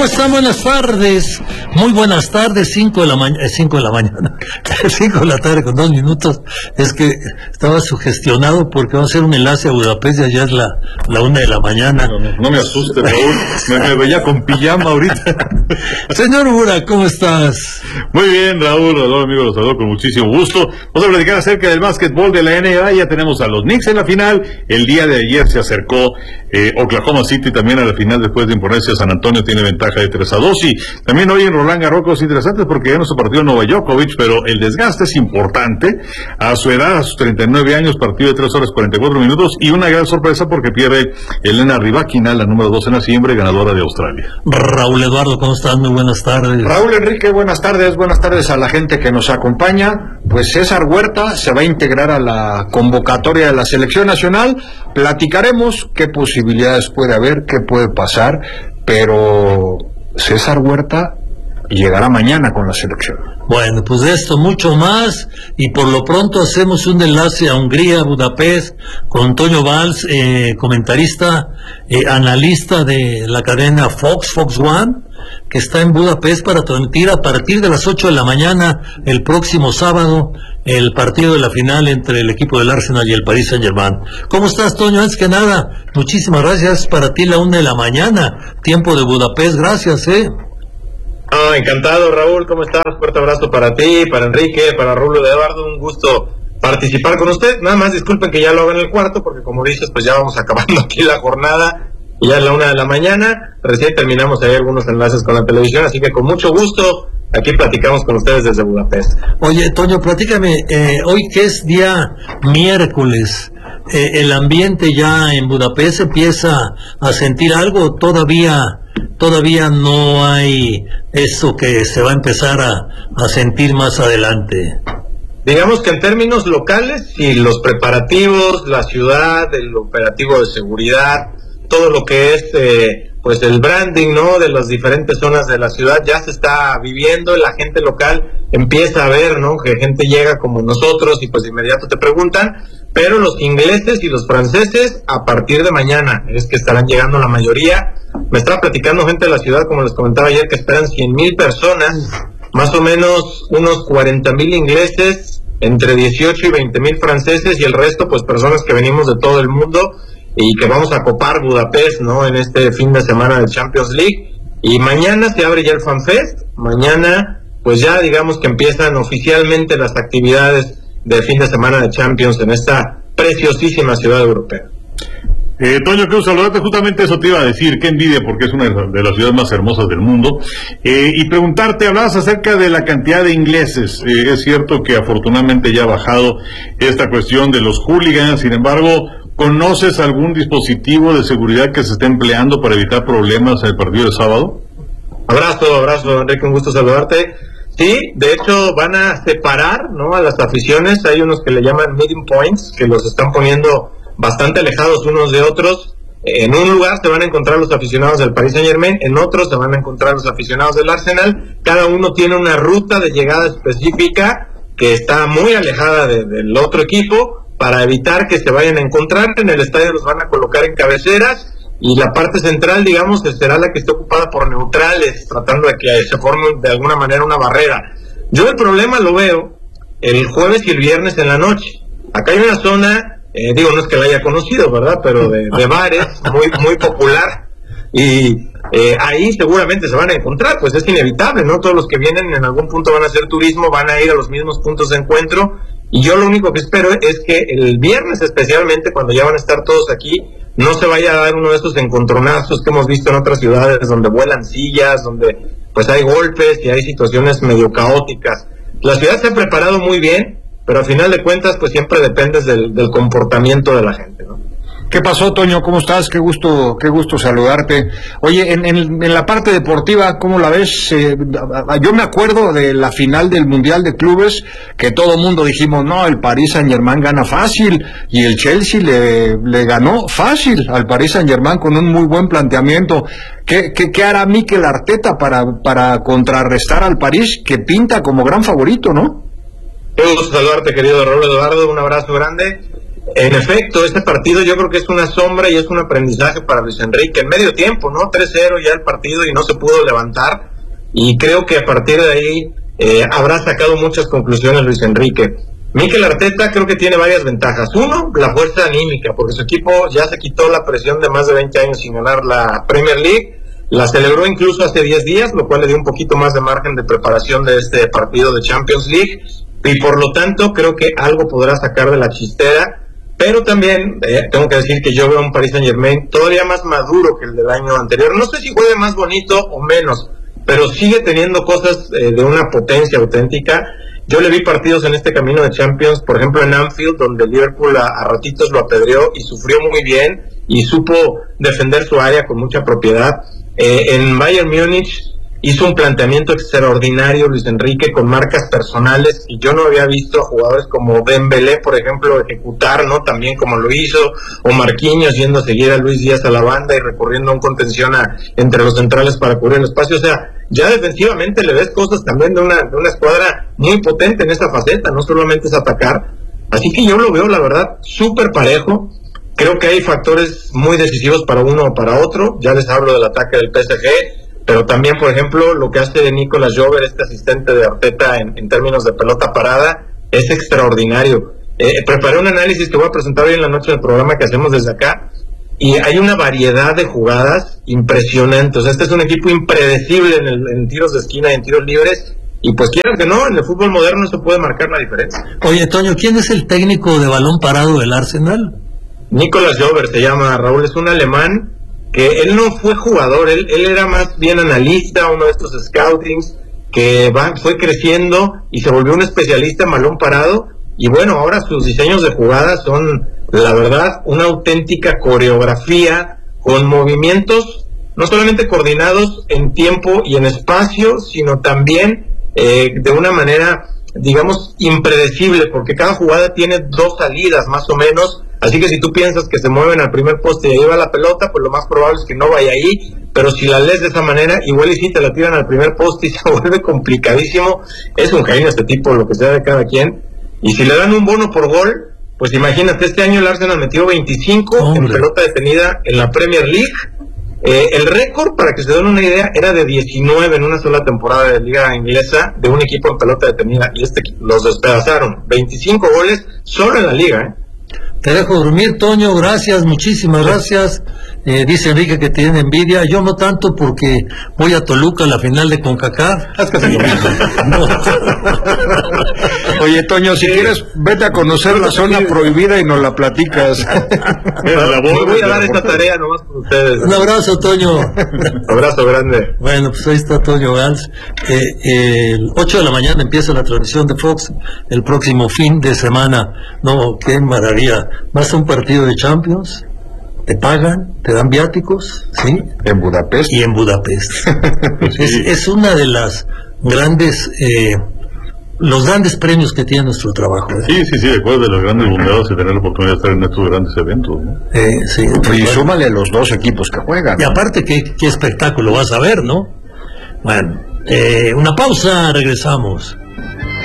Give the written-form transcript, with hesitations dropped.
están? Buenas tardes. Muy buenas tardes, 5 de la mañana, 5 de la mañana, 5 de la tarde con 2 minutos. Es que estaba sugestionado porque vamos a hacer un enlace a Budapest y allá es la 1 de la mañana. No me asustes, Raúl, me veía con pijama ahorita. Señor Ura, ¿cómo estás? Muy bien, Raúl, amigos, los saludo con muchísimo gusto. Vamos a platicar acerca del básquetbol de la NBA. Ya tenemos a los Knicks en la final. El día de ayer se acercó Oklahoma City también a la final después de imponerse a San Antonio. Tiene ventaja de 3-2, y también hoy en Roland Garros cosas interesantes porque ya no se partió Novak Djokovic, pero el desgaste es importante a su edad, a sus 39 años, partido de 3 horas 44 minutos, y una gran sorpresa porque pierde Elena Rybakina, la número 2 en la siembra y ganadora de Australia. Raúl Eduardo, ¿cómo estás? Muy buenas tardes. Raúl Enrique, buenas tardes a la gente que nos acompaña. Pues César Huerta se va a integrar a la convocatoria de la selección nacional. Platicaremos qué posibilidades puede haber, qué puede pasar, pero César Huerta llegará mañana con la selección. Bueno, pues de esto mucho más, y por lo pronto hacemos un enlace a Hungría, Budapest, con Toño Valls, comentarista, analista de la cadena Fox One, que está en Budapest para transmitir a partir de las 8 de la mañana el próximo sábado el partido de la final entre el equipo del Arsenal y el Paris Saint-Germain. ¿Cómo estás, Toño? Antes que nada, muchísimas gracias. Para ti la 1 de la mañana, tiempo de Budapest. Gracias, encantado, Raúl, ¿cómo estás? Fuerte abrazo para ti, para Enrique, para Raúl Eduardo, un gusto participar con usted. Nada más disculpen que ya lo haga en el cuarto, porque como dices, pues ya vamos acabando aquí la jornada, y ya es la 1 de la mañana, recién terminamos ahí algunos enlaces con la televisión, así que con mucho gusto, aquí platicamos con ustedes desde Budapest. Oye, Toño, platícame, hoy que es día miércoles, el ambiente ya en Budapest empieza a sentir algo, todavía no hay eso que se va a empezar a sentir más adelante. Digamos que en términos locales, y los preparativos, la ciudad, el operativo de seguridad, todo lo que es pues el branding, ¿no?, de las diferentes zonas de la ciudad ya se está viviendo. La gente local empieza a ver, ¿no?, que gente llega como nosotros y pues de inmediato te preguntan, pero los ingleses y los franceses a partir de mañana es que estarán llegando la mayoría. Me estaba platicando gente de la ciudad, como les comentaba ayer, que esperan 100,000 personas, más o menos unos 40,000 ingleses, entre 18 y 20,000 franceses, y el resto pues personas que venimos de todo el mundo y que vamos a copar Budapest, ¿no?, en este fin de semana de Champions League. Y mañana se abre ya el FanFest. Mañana pues ya digamos que empiezan oficialmente las actividades de fin de semana de Champions en esta preciosísima ciudad europea. Toño, quiero saludarte, justamente eso te iba a decir, qué envidia, porque es una de las ciudades más hermosas del mundo, y preguntarte, hablabas acerca de la cantidad de ingleses. Es cierto que afortunadamente ya ha bajado esta cuestión de los hooligans, sin embargo, ¿conoces algún dispositivo de seguridad que se esté empleando para evitar problemas en el partido de sábado? Abrazo, Enrique, un gusto saludarte. Sí, de hecho van a separar, ¿no?, a las aficiones. Hay unos que le llaman meeting points, que los están poniendo bastante alejados unos de otros. En un lugar se van a encontrar los aficionados del Paris Saint-Germain, en otro se van a encontrar los aficionados del Arsenal. Cada uno tiene una ruta de llegada específica que está muy alejada del otro equipo, para evitar que se vayan a encontrar. En el estadio los van a colocar en cabeceras, y la parte central, digamos, será la que esté ocupada por neutrales, tratando de que se forme de alguna manera una barrera. Yo el problema lo veo el jueves y el viernes en la noche. Acá hay una zona, no es que la haya conocido, ¿verdad?, pero de bares, muy popular, y ahí seguramente se van a encontrar, pues es inevitable, ¿no? Todos los que vienen en algún punto van a hacer turismo, van a ir a los mismos puntos de encuentro, y yo lo único que espero es que el viernes, especialmente cuando ya van a estar todos aquí, no se vaya a dar uno de esos encontronazos que hemos visto en otras ciudades, donde vuelan sillas, donde pues hay golpes y hay situaciones medio caóticas. La ciudad se ha preparado muy bien, pero al final de cuentas pues siempre dependes del comportamiento de la gente, ¿no? ¿Qué pasó, Toño? ¿Cómo estás? Qué gusto saludarte. Oye, en la parte deportiva, ¿cómo la ves? Yo me acuerdo de la final del Mundial de Clubes, que todo mundo dijimos, no, el Paris Saint-Germain gana fácil, y el Chelsea le ganó fácil al Paris Saint-Germain con un muy buen planteamiento. ¿Qué hará Mikel Arteta para contrarrestar al París, que pinta como gran favorito, no? Qué gusto saludarte, querido Raúl Eduardo, un abrazo grande. En efecto, este partido yo creo que es una sombra y es un aprendizaje para Luis Enrique. En medio tiempo, ¿no? 3-0 ya el partido y no se pudo levantar. Y creo que a partir de ahí habrá sacado muchas conclusiones Luis Enrique. Mikel Arteta creo que tiene varias ventajas. Uno, la fuerza anímica, porque su equipo ya se quitó la presión de más de 20 años sin ganar la Premier League. La celebró incluso hace 10 días, lo cual le dio un poquito más de margen de preparación de este partido de Champions League. Y por lo tanto creo que algo podrá sacar de la chistera. Pero también tengo que decir que yo veo un Paris Saint-Germain todavía más maduro que el del año anterior. No sé si juegue más bonito o menos, pero sigue teniendo cosas de una potencia auténtica. Yo le vi partidos en este camino de Champions, por ejemplo en Anfield, donde Liverpool a ratitos lo apedreó y sufrió muy bien y supo defender su área con mucha propiedad. En Bayern Múnich hizo un planteamiento extraordinario Luis Enrique con marcas personales, y yo no había visto a jugadores como Dembélé, por ejemplo, ejecutar, ¿no? También como lo hizo, o Marquinhos yendo a seguir a Luis Díaz a la banda y recurriendo a un contención entre los centrales para cubrir el espacio. O sea, ya defensivamente le ves cosas también de una escuadra muy potente en esta faceta, no solamente es atacar. Así que yo lo veo, la verdad, súper parejo. Creo que hay factores muy decisivos para uno o para otro. Ya les hablo del ataque del PSG, pero también, por ejemplo, lo que hace Nicolas Jover, este asistente de Arteta en términos de pelota parada, es extraordinario. Preparé un análisis que voy a presentar hoy en la noche del programa que hacemos desde acá, y hay una variedad de jugadas impresionantes. O sea, este es un equipo impredecible en tiros de esquina y en tiros libres, y pues quieran que no, en el fútbol moderno eso puede marcar la diferencia. Oye, Toño, ¿quién es el técnico de balón parado del Arsenal? Nicolas Jover se llama, Raúl, es un alemán que él no fue jugador, él era más bien analista, uno de estos scoutings que fue creciendo y se volvió un especialista en balón parado, y bueno, ahora sus diseños de jugadas son, la verdad, una auténtica coreografía con movimientos no solamente coordinados en tiempo y en espacio, sino también de una manera, digamos, impredecible, porque cada jugada tiene 2 salidas más o menos. Así que si tú piensas que se mueven al primer poste y ahí va la pelota, pues lo más probable es que no vaya ahí. Pero si la lees de esa manera, igual y si te la tiran al primer poste y se vuelve complicadísimo. Es un genio este tipo, lo que sea de cada quien. Y si le dan un bono por gol, pues imagínate, este año el Arsenal metió 25 en pelota detenida en la Premier League. El récord, para que se den una idea, era de 19 en una sola temporada de Liga Inglesa de un equipo en pelota detenida. Y los despedazaron. 25 goles solo en la Liga, Te dejo dormir, Toño, gracias, muchísimas gracias. Dice Enrique que tiene envidia, yo no tanto porque voy a Toluca a la final de CONCACAF. No. Oye, Toño, si quieres, vete a conocer la zona prohibida y nos la platicas. Voy a dar esta tarea nomás con ustedes. Un abrazo, Toño. Abrazo grande. Bueno, pues ahí está Toño Valls. El 8 de la mañana empieza la transmisión de Fox el próximo fin de semana. No, qué maravilla. Vas a un partido de Champions, te pagan, te dan viáticos, ¿sí? En Budapest. Y en Budapest. Es una de las grandes, los grandes premios que tiene nuestro trabajo. Sí, después de los grandes bombeados y tener la oportunidad de estar en estos grandes eventos, ¿no? Sí. Y súmale los 2 equipos que juegan. Y aparte, qué espectáculo vas a ver, ¿no? Bueno, una pausa, regresamos.